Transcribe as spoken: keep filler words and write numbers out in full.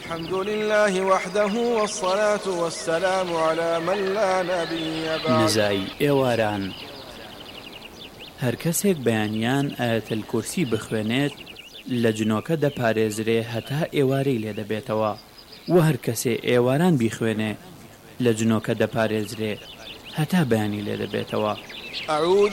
الحمد لله وحده والصلاة والسلام على من لا نبي بعد. نزای ئێواران هەر کەسێک بەیانیان ئایەتەل کورسی بخوێنێت لە جنۆکە دەپارێزرێ هەتا ئێوارەی لێ دەبێتەوە و هەر کەسێ ئێواران بیخوێنێ لە جنۆکە دەپارێزرێ هەتا بەیانی لێ دەبێتەوە.